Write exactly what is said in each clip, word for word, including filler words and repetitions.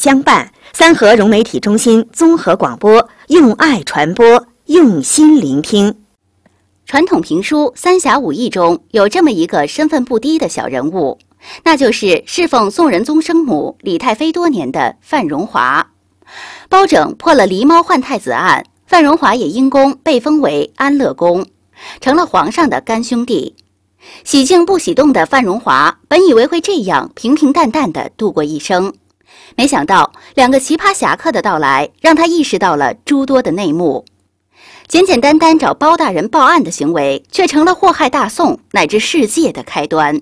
相伴，三河融媒体中心综合广播，用爱传播，用心聆听。传统评书《三侠五义》中有这么一个身份不低的小人物，那就是侍奉宋仁宗生母李太妃多年的范荣华。包拯破了狸猫换太子案，范荣华也因功被封为安乐公，成了皇上的干兄弟。喜静不喜动的范荣华本以为会这样平平淡淡地度过一生，没想到两个奇葩侠客的到来，让他意识到了诸多的内幕。简简单单找包大人报案的行为，却成了祸害大宋乃至世界的开端。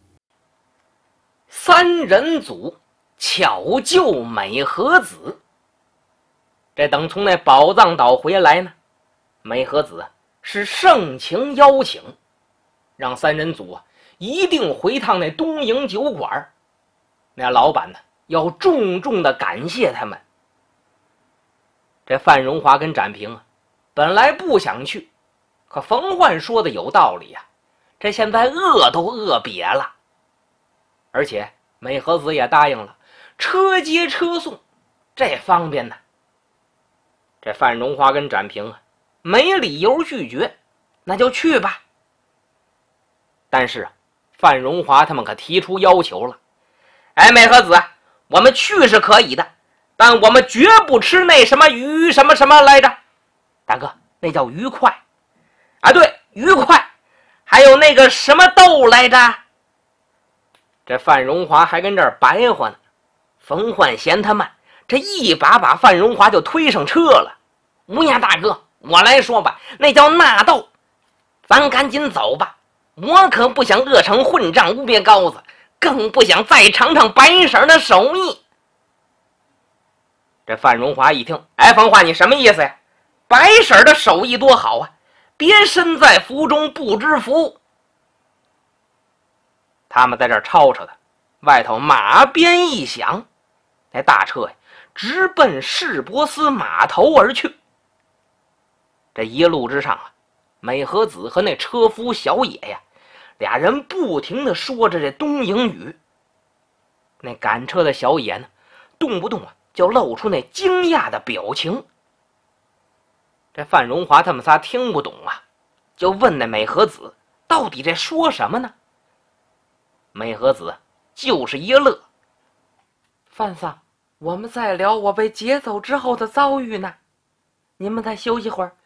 三人组巧救美和子。这等从那宝藏岛回来呢，美和子是盛情邀请，让三人组啊一定回趟那东营酒馆，那老板呢要重重的感谢他们。这范荣华跟展平啊本来不想去，可冯焕说的有道理呀、啊，这现在饿都饿瘪了，而且美和子也答应了车接车送，这方便呢。这范荣华跟展平啊没理由拒绝，那就去吧。但是啊范荣华他们可提出要求了，哎，美和子，我们去是可以的，但我们绝不吃那什么鱼什么什么来着。大哥，那叫鱼块啊，对，鱼块，还有那个什么豆来着。这范荣华还跟这儿白话呢，冯焕嫌他慢，这一把把范荣华就推上车了。乌鸦大哥，我来说吧，那叫纳豆，咱赶紧走吧，我可不想饿成混账乌鳖羔子，更不想再尝尝白婶的手艺。这范荣华一听，哎，冯焕，你什么意思呀？白婶的手艺多好啊，别身在福中不知福。他们在这儿吵吵的，外头马鞭一响，那大车呀直奔市舶司码头而去。这一路之上啊，美和子和那车夫小野呀，俩人不停地说着这东营语。那赶车的小野呢，动不动啊就露出那惊讶的表情。这范荣华他们仨听不懂啊，就问那美和子到底这说什么呢？美和子就是一乐，范桑，我们在聊我被劫走之后的遭遇呢，你们再休息会儿，